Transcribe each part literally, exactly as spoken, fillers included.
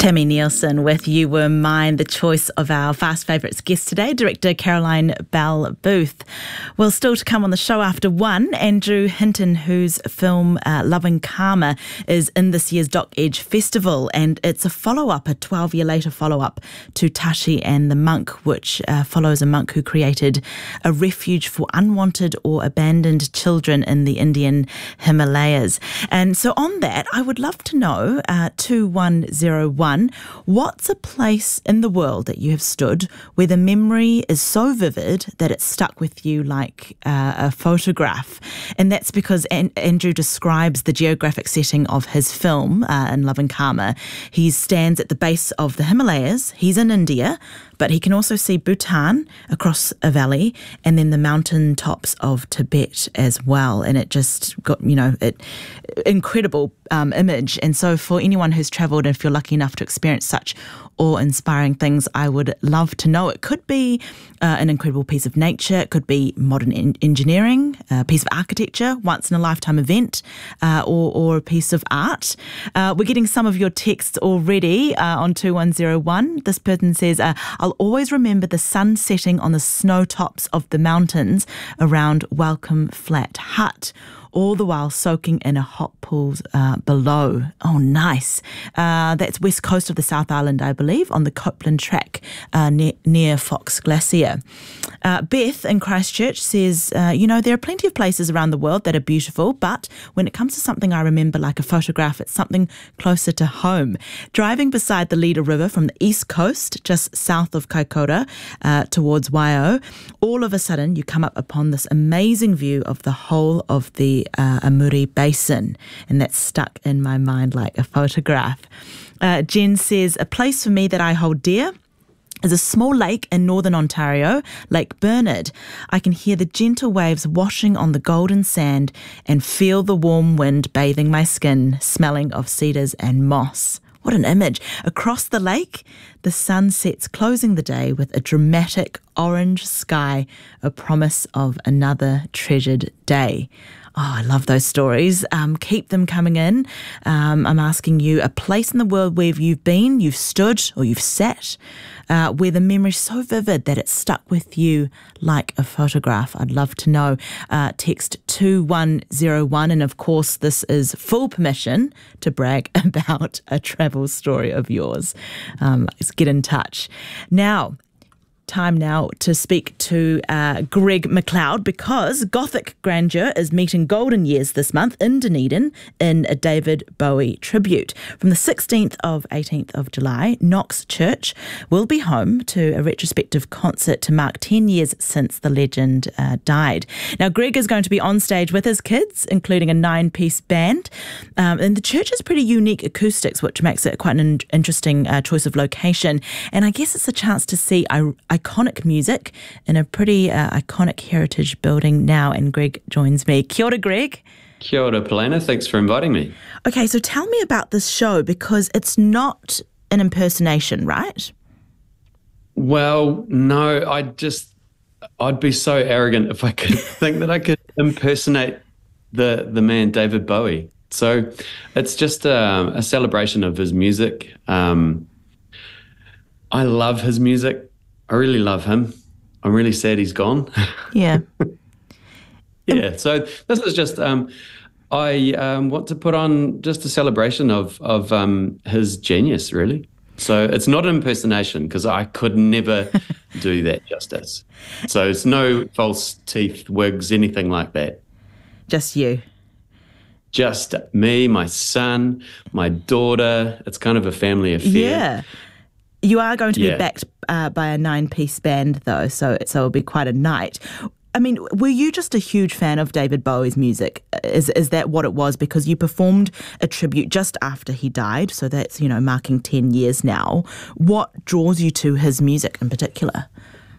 Tammy Nielsen with You Were Mine, the choice of our Fast Favourites guest today, director Caroline Bell Booth. Well, still to come on the show after one, Andrew Hinton, whose film uh, Loving Karma is in this year's Doc Edge Festival, and it's a follow-up, a twelve-year later follow-up to Tashi and the Monk, which uh, follows a monk who created a refuge for unwanted or abandoned children in the Indian Himalayas. And so on that, I would love to know, uh, two one zero one, what's a place in the world that you have stood where the memory is so vivid that it's stuck with you like uh, a photograph? And that's because An- Andrew describes the geographic setting of his film uh, in Loving Karma. He stands at the base of the Himalayas. He's in India, but he can also see Bhutan across a valley and then the mountain tops of Tibet as well. And it just got, you know, it incredible um, image. And so for anyone who's travelled, and if you're lucky enough to experience such awe-inspiring things, I would love to know. It could be uh, an incredible piece of nature. It could be modern en- engineering, a piece of architecture, once-in-a-lifetime event, uh, or, or a piece of art. Uh, we're getting some of your texts already uh, on two one zero one. This person says, uh, I'll always remember the sun setting on the snow tops of the mountains around Welcome Flat Hut, all the while soaking in a hot pool uh, below. Oh, nice. Uh, that's west coast of the South Island, I believe, on the Copeland Track uh, near, near Fox Glacier. Uh, Beth in Christchurch says, uh, you know, there are plenty of places around the world that are beautiful, but when it comes to something I remember like a photograph, it's something closer to home. Driving beside the Leader River from the east coast, just south of Kaikoura, uh, towards Waio, all of a sudden you come up upon this amazing view of the whole of the Uh, Amuri Basin, and that's stuck in my mind like a photograph. Uh, Jen says, a place for me that I hold dear is a small lake in northern Ontario, Lake Bernard. I can hear the gentle waves washing on the golden sand and feel the warm wind bathing my skin, smelling of cedars and moss. What an image. Across the lake, the sun sets, closing the day with a dramatic orange sky, a promise of another treasured day. Oh, I love those stories. Um, keep them coming in. Um, I'm asking you a place in the world where you've been, you've stood or you've sat, uh, where the memory's so vivid that it's stuck with you like a photograph. I'd love to know. Uh, text two one zero one, and of course this is full permission to brag about a travel story of yours. Um, let's get in touch. Now, time now to speak to uh, Greg McLeod, because Gothic Grandeur is meeting golden years this month in Dunedin in a David Bowie tribute. From the sixteenth of eighteenth of July, Knox Church will be home to a retrospective concert to mark ten years since the legend uh, died. Now, Greg is going to be on stage with his kids, including a nine-piece band, um, and the church has pretty unique acoustics, which makes it quite an interesting uh, choice of location. And I guess it's a chance to see I iconic music in a pretty uh, iconic heritage building now, and Greg joins me. Kia ora, Greg. Kia ora, Polena. Thanks for inviting me. Okay, so tell me about this show, because it's not an impersonation, right? Well, no, I just, I'd be so arrogant if I could think that I could impersonate the the man David Bowie. So it's just a, a celebration of his music. Um, I love his music. I really love him. I'm really sad he's gone. Yeah. yeah. So this is just, um, I um, want to put on just a celebration of of um, his genius, really. So it's not an impersonation, because I could never do that justice. So it's no false teeth, wigs, anything like that. Just you. Just me, my son, my daughter. It's kind of a family affair. Yeah. You are going to yeah. be backed uh, by a nine-piece band, though, so, so it'll be quite a night. I mean, were you just a huge fan of David Bowie's music? Is is that what it was? Because you performed a tribute just after he died, so that's, you know, marking ten years now. What draws you to his music in particular?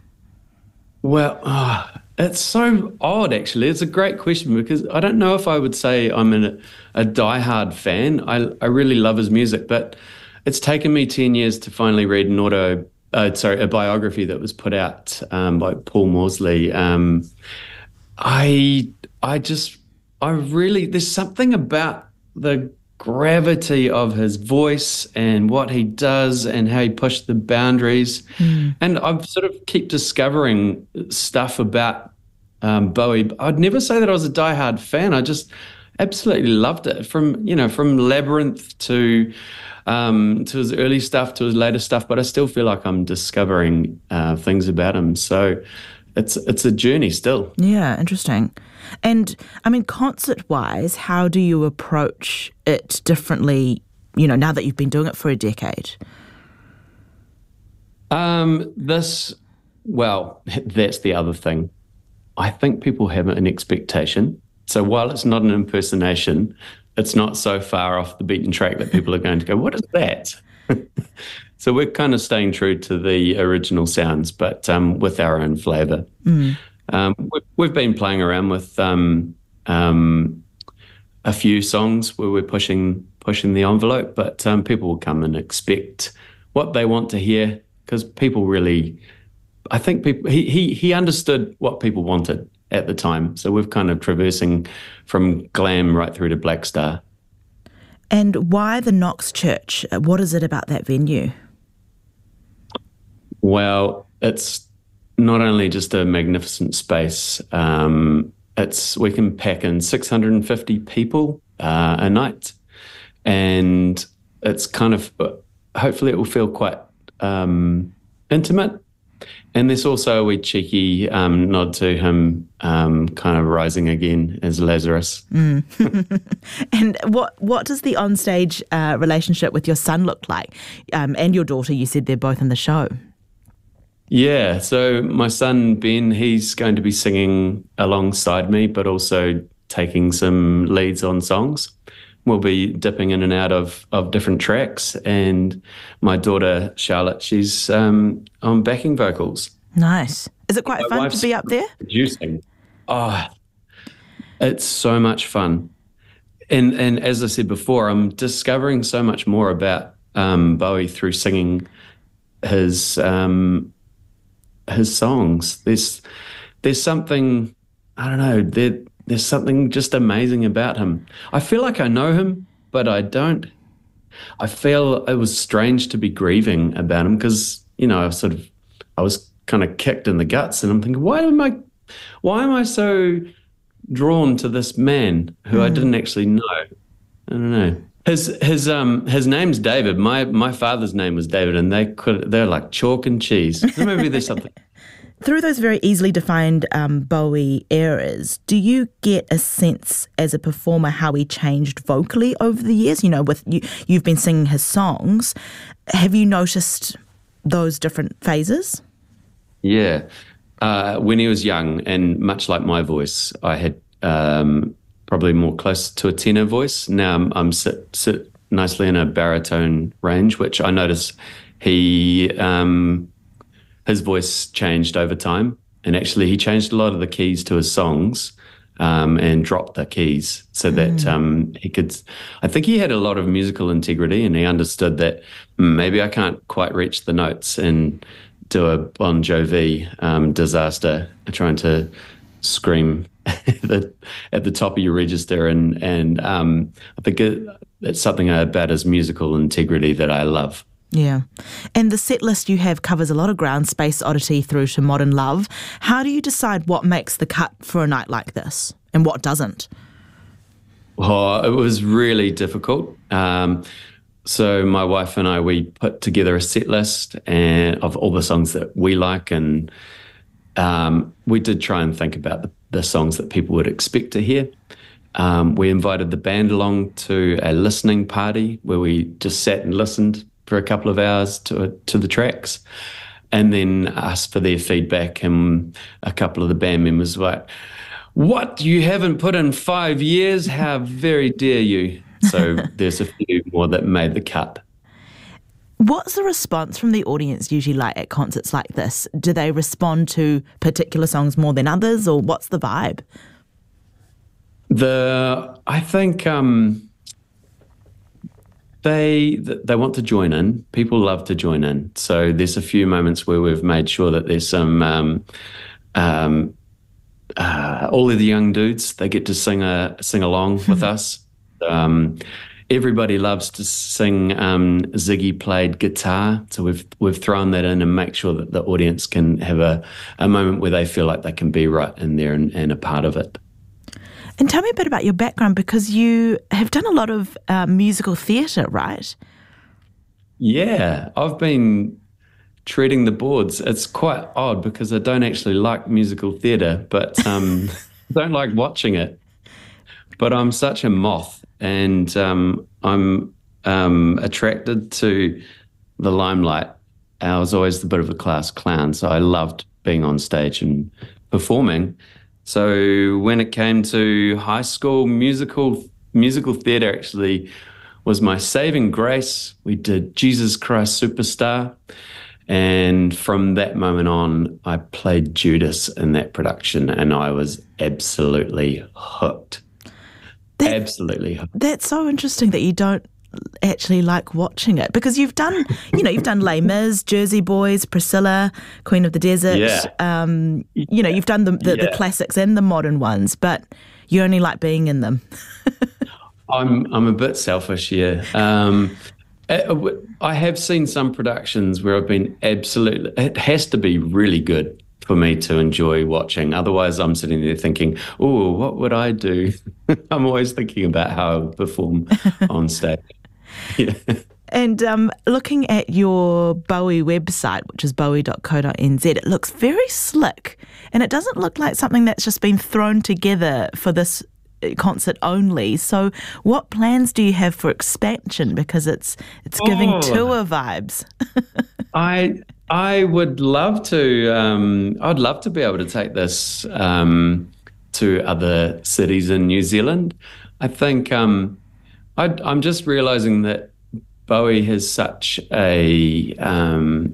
Well, oh, it's so odd, actually. It's a great question, because I don't know if I would say I'm a, a diehard fan. I, I really love his music, but it's taken me ten years to finally read an auto, uh, sorry, a biography that was put out um, by Paul Morsley. Um, I, I just, I really, there's something about the gravity of his voice and what he does and how he pushed the boundaries. Mm. And I've sort of keep discovering stuff about um, Bowie. I'd never say that I was a diehard fan. I just absolutely loved it, from, you know, from Labyrinth to um, to his early stuff to his later stuff. But I still feel like I'm discovering uh, things about him. So it's it's a journey still. Yeah, interesting. And I mean, concert-wise, how do you approach it differently, you know, now that you've been doing it for a decade? Um, this, well, that's the other thing. I think people have an expectation. So while it's not an impersonation, it's not so far off the beaten track that people are going to go, what is that? So we're kind of staying true to the original sounds, but um, with our own flavour. Mm. Um, we've, we've been playing around with um, um, a few songs where we're pushing pushing the envelope, but um, people will come and expect what they want to hear, because people really, I think people he, he he understood what people wanted at the time. So we're kind of traversing from glam right through to Black Star. And why the Knox Church? What is it about that venue? Well, it's not only just a magnificent space, um, it's we can pack in six hundred fifty people uh, a night, and it's kind of, hopefully it will feel quite um, intimate. And there's also a wee cheeky um, nod to him um, kind of rising again as Lazarus. Mm. And what what does the onstage uh, relationship with your son look like? Um, and your daughter, you said they're both in the show. Yeah, so my son, Ben, he's going to be singing alongside me, but also taking some leads on songs. We'll be dipping in and out of, of different tracks. And my daughter, Charlotte, she's um, on backing vocals. Nice. Is it quite my fun to be up there? Producing. Oh, it's so much fun. And and as I said before, I'm discovering so much more about um, Bowie through singing his... Um, his songs. There's there's something, I don't know, there, there's something just amazing about him. I feel like I know him, but I don't. I feel it was strange to be grieving about him, because, you know, I sort of, I was kind of kicked in the guts, and I'm thinking, why am I, why am I so drawn to this man who mm. I didn't actually know? I don't know. His his um his name's David. My my father's name was David, and they could they're like chalk and cheese. So maybe there's something. Through those very easily defined um, Bowie eras, do you get a sense as a performer how he changed vocally over the years? You know, with you, you've been singing his songs. Have you noticed those different phases? Yeah, uh, when he was young, and much like my voice, I had. Um, probably more close to a tenor voice. Now I'm, I'm sit, sit nicely in a baritone range, which I notice he, um, his voice changed over time. And actually he changed a lot of the keys to his songs um, and dropped the keys so that mm. um, he could, I think he had a lot of musical integrity, and he understood that mm, maybe I can't quite reach the notes and do a Bon Jovi um, disaster trying to scream at the, at the top of your register, and and um, I think it, it's something about his musical integrity that I love. Yeah, and the set list you have covers a lot of ground, Space Oddity through to Modern Love. How do you decide what makes the cut for a night like this and what doesn't? Oh, it was really difficult. Um, so my wife and I, we put together a set list and of all the songs that we like, and um, we did try and think about the the songs that people would expect to hear. Um, we invited the band along to a listening party where we just sat and listened for a couple of hours to to the tracks, and then asked for their feedback. And a couple of the band members were like, "What, you haven't put in five years? How very dare you?" So there's a few more that made the cut. What's the response from the audience usually like at concerts like this? Do they respond to particular songs more than others, or what's the vibe? The I think um, they they want to join in. People love to join in. So there's a few moments where we've made sure that there's some um, um, uh, all of the young dudes, they get to sing a sing along with us. Um, everybody loves to sing um, Ziggy played guitar. So we've we've thrown that in and make sure that the audience can have a, a moment where they feel like they can be right in there and, and a part of it. And tell me a bit about your background, because you have done a lot of uh, musical theatre, right? Yeah, I've been treading the boards. It's quite odd because I don't actually like musical theatre, but um, don't like watching it. But I'm such a moth, and um, I'm um, attracted to the limelight. I was always a bit of a class clown, so I loved being on stage and performing. So when it came to high school, musical musical theatre actually was my saving grace. We did Jesus Christ Superstar. And from that moment on, I played Judas in that production, and I was absolutely hooked. That, absolutely hooked. That's so interesting that you don't actually like watching it, because you've done, you know, you've done Les Mis, Jersey Boys, Priscilla, Queen of the Desert. Yeah. Um, you know, you've done the the, yeah. the classics and the modern ones, but you only like being in them. I'm I'm a bit selfish, yeah. Um, I have seen some productions where I've been absolutely, it has to be really good for me to enjoy watching. Otherwise, I'm sitting there thinking, oh, what would I do? I'm always thinking about how I would perform on stage. Yeah. And um, looking at your Bowie website, which is bowie dot co dot n z, it looks very slick, and it doesn't look like something that's just been thrown together for this concert only. So what plans do you have for expansion, because it's it's giving oh, tour vibes? I I would love to um, I'd love to be able to take this um, to other cities in New Zealand. I think um, I, I'm just realizing that Bowie has such a um,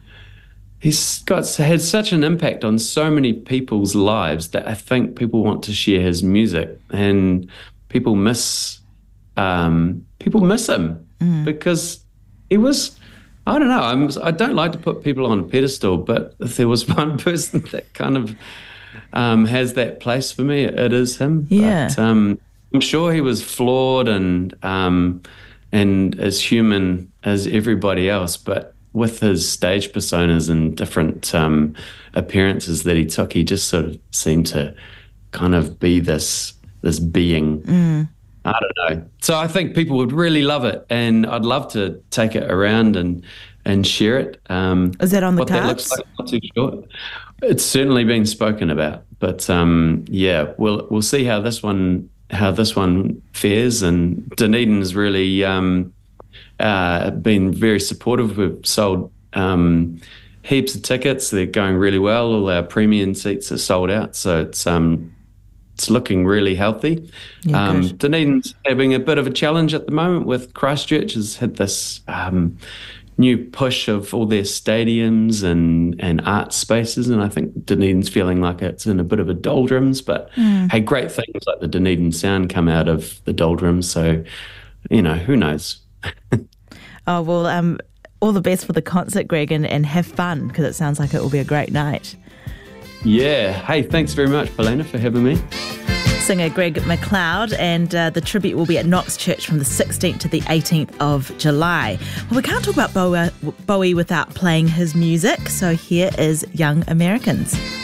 he's got had such an impact on so many people's lives that I think people want to share his music, and people miss um, people miss him mm. because he was. I don't know. I'm, I don't like to put people on a pedestal, but if there was one person that kind of um, has that place for me, it is him. Yeah. But, um, I'm sure he was flawed and um, and as human as everybody else, but with his stage personas and different um, appearances that he took, he just sort of seemed to kind of be this this being. Mm. I don't know. So I think people would really love it, and I'd love to take it around and and share it. Um, Is that on the what cards? That looks like, not too sure. It's certainly been spoken about, but um, yeah, we'll we'll see how this one how this one fares. And Dunedin's really um, uh, been very supportive. We've sold um, heaps of tickets. They're going really well. All our premium seats are sold out, so it's um. It's looking really healthy. Yeah, um, Dunedin's having a bit of a challenge at the moment with Christchurch has had this um, new push of all their stadiums and, and art spaces, and I think Dunedin's feeling like it's in a bit of a doldrums, but mm. hey, great things like the Dunedin Sound come out of the doldrums, so, you know, who knows? Oh, well, um, all the best for the concert, Greg, and, and have fun, because it sounds like it will be a great night. Yeah. Hey, thanks very much, Paulina, for having me. Singer Greg McLeod, and uh, the tribute will be at Knox Church from the sixteenth to the eighteenth of July. Well, we can't talk about Bowie, Bowie without playing his music, so here is Young Americans.